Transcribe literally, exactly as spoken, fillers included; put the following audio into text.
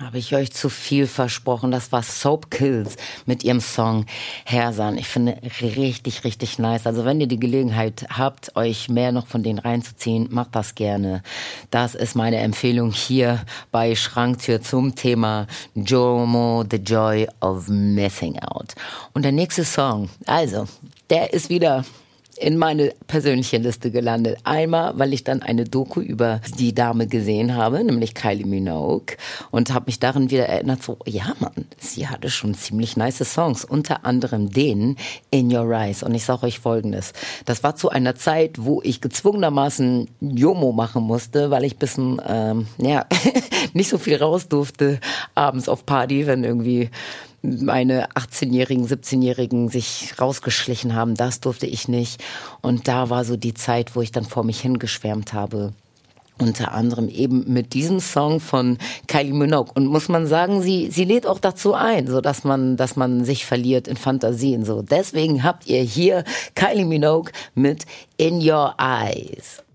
habe ich euch zu viel versprochen. Das war Soap Kills mit ihrem Song Hersan. Ich finde richtig, richtig nice. Also wenn ihr die Gelegenheit habt, euch mehr noch von denen reinzuziehen, macht das gerne. Das ist meine Empfehlung hier bei Schranktür zum Thema Jomo, The Joy of Missing Out. Und der nächste Song, also, der ist wieder in meine persönliche Liste gelandet. Einmal, weil ich dann eine Doku über die Dame gesehen habe, nämlich Kylie Minogue, und habe mich darin wieder erinnert, so, ja Mann, sie hatte schon ziemlich nice Songs, unter anderem den In Your Eyes. Und ich sage euch Folgendes, das war zu einer Zeit, wo ich gezwungenermaßen Jomo machen musste, weil ich bisschen, ähm, ja, nicht so viel raus durfte abends auf Party, wenn irgendwie meine achtzehnjährigen, siebzehnjährigen sich rausgeschlichen haben. Das durfte ich nicht. Und da war so die Zeit, wo ich dann vor mich hingeschwärmt habe. Unter anderem eben mit diesem Song von Kylie Minogue. Und muss man sagen, sie, sie lädt auch dazu ein, so dass man, dass man sich verliert in Fantasien, so. Deswegen habt ihr hier Kylie Minogue mit In Your Eyes.